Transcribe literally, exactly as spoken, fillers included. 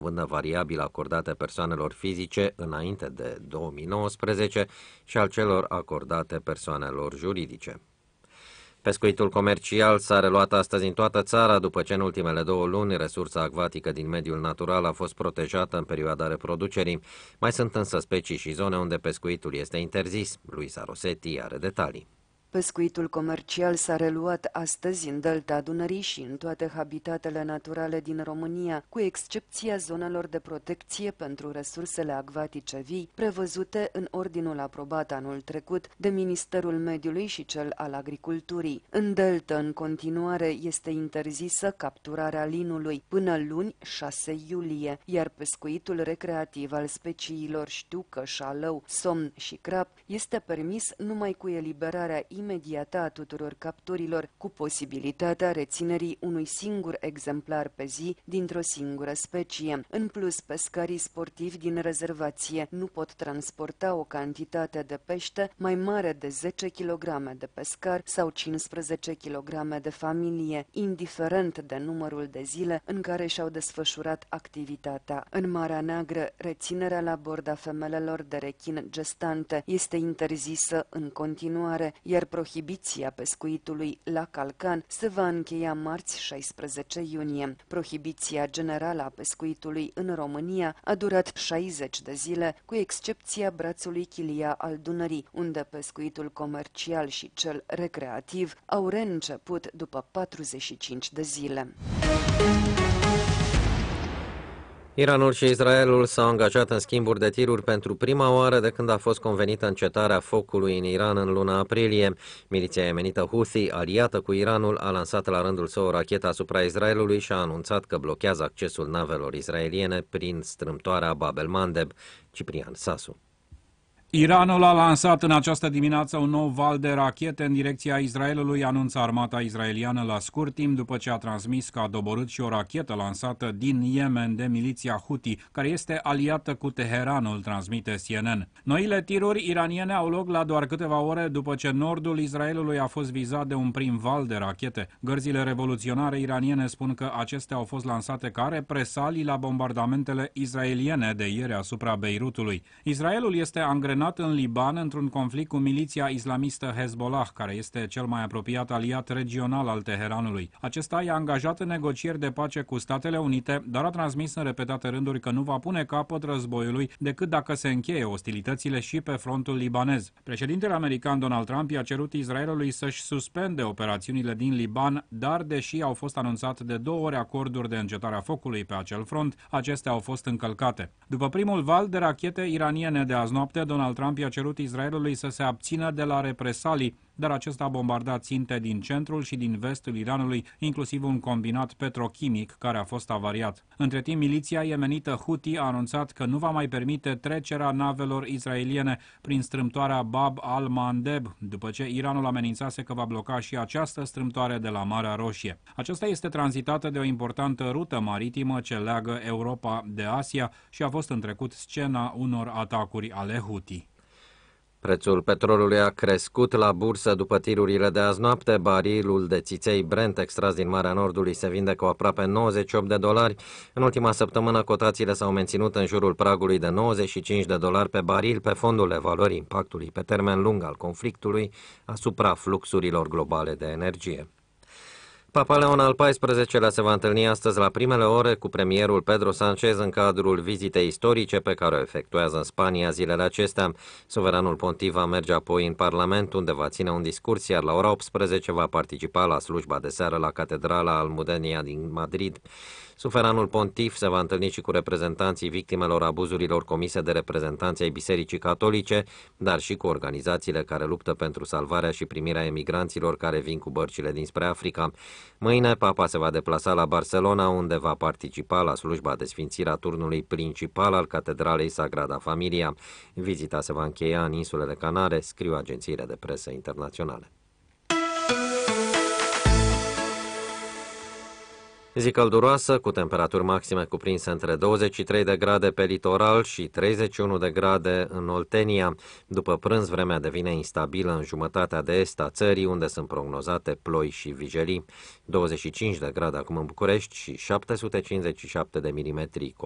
vândă variabilă acordate persoanelor fizice înainte de două mii nouăsprezece și al celor acordate persoanelor juridice. Pescuitul comercial s-a reluat astăzi în toată țara după ce în ultimele două luni resursa acvatică din mediul natural a fost protejată în perioada reproducerii. Mai sunt însă specii și zone unde pescuitul este interzis. Luisa Rosetti are detalii. Pescuitul comercial s-a reluat astăzi în delta Dunării și în toate habitatele naturale din România, cu excepția zonelor de protecție pentru resursele acvatice vii, prevăzute în ordinul aprobat anul trecut de Ministerul Mediului și cel al Agriculturii. În delta, în continuare, este interzisă capturarea linului până luni șase iulie, iar pescuitul recreativ al speciilor știucă, șalău, somn și crab este permis numai cu eliberarea imediată a tuturor capturilor, cu posibilitatea reținerii unui singur exemplar pe zi dintr-o singură specie. În plus, pescarii sportivi din rezervație nu pot transporta o cantitate de pește mai mare de zece kilograme de pescar sau cincisprezece kilograme de familie, indiferent de numărul de zile în care și-au desfășurat activitatea. În Marea Neagră, reținerea la bord a femelelor de rechin gestante este interzisă în continuare, iar prohibiția pescuitului la calcan se va încheia marți șaisprezece iunie. Prohibiția generală a pescuitului în România a durat șaizeci de zile, cu excepția brațului Chilia al Dunării, unde pescuitul comercial și cel recreativ au reînceput după patruzeci și cinci de zile. Iranul și Israelul s-au angajat în schimburi de tiruri pentru prima oară de când a fost convenită încetarea focului în Iran în luna aprilie. Miliția yemenită Houthi, aliată cu Iranul, a lansat la rândul său o rachetă asupra Israelului și a anunțat că blochează accesul navelor israeliene prin strâmtoarea Bab el-Mandeb. Ciprian Sasu. Iranul a lansat în această dimineață un nou val de rachete în direcția Israelului, anunță armata israeliană la scurt timp după ce a transmis că a doborât și o rachetă lansată din Yemen de miliția Houthi, care este aliată cu Teheranul, transmite C N N. Noile tiruri iraniene au loc la doar câteva ore după ce nordul Israelului a fost vizat de un prim val de rachete. Gărzile revoluționare iraniene spun că acestea au fost lansate ca represalii la bombardamentele israeliene de ieri asupra Beirutului. Israelul este angrenat în Liban într-un conflict cu miliția islamistă Hezbollah, care este cel mai apropiat aliat regional al Teheranului. Acesta i-a angajat în negocieri de pace cu Statele Unite, dar a transmis în repetate rânduri că nu va pune capăt războiului decât dacă se încheie ostilitățile și pe frontul libanez. Președintele american Donald Trump i-a cerut Israelului să-și suspende operațiunile din Liban, dar deși au fost anunțate de două ori acorduri de încetare a focului pe acel front, acestea au fost încălcate. După primul val de rachete iraniene de azi noapte, Donald Trump i-a cerut Israelului să se abțină de la represalii, dar acesta a bombardat ținte din centrul și din vestul Iranului, inclusiv un combinat petrochimic care a fost avariat. Între timp, miliția yemenită Houthi a anunțat că nu va mai permite trecerea navelor israeliene prin strâmtoarea Bab al-Mandeb, după ce Iranul amenințase că va bloca și această strâmtoare de la Marea Roșie. Aceasta este tranzitată de o importantă rută maritimă ce leagă Europa de Asia și a fost în trecut scena unor atacuri ale Houthi. Prețul petrolului a crescut la bursă după tirurile de azi noapte. Barilul de țiței Brent extras din Marea Nordului se vinde cu aproape nouăzeci și opt de dolari. În ultima săptămână, cotațiile s-au menținut în jurul pragului de nouăzeci și cinci de dolari pe baril, pe fondul evaluării impactului pe termen lung al conflictului asupra fluxurilor globale de energie. Papa Leon al paisprezecelea se va întâlni astăzi la primele ore cu premierul Pedro Sánchez în cadrul vizitei istorice pe care o efectuează în Spania zilele acestea. Suveranul pontif va merge apoi în Parlament, unde va ține un discurs, iar la ora optsprezece va participa la slujba de seară la Catedrala Almudenia din Madrid. Suveranul pontif se va întâlni și cu reprezentanții victimelor abuzurilor comise de reprezentanții ai Bisericii Catolice, dar și cu organizațiile care luptă pentru salvarea și primirea emigranților care vin cu bărcile dinspre Africa. Mâine, papa se va deplasa la Barcelona, unde va participa la slujba de sfințire a turnului principal al Catedralei Sagrada Familia. Vizita se va încheia în insulele Canare, scriu agențiile de presă internaționale. Zi călduroasă, cu temperaturi maxime cuprinse între douăzeci și trei de grade pe litoral și treizeci și unu de grade în Oltenia. După prânz, vremea devine instabilă în jumătatea de est a țării, unde sunt prognozate ploi și vijelii. douăzeci și cinci de grade acum în București și șapte sute cincizeci și șapte de milimetri